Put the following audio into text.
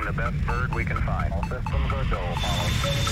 the best bird we can find. All systems are go, Apollo.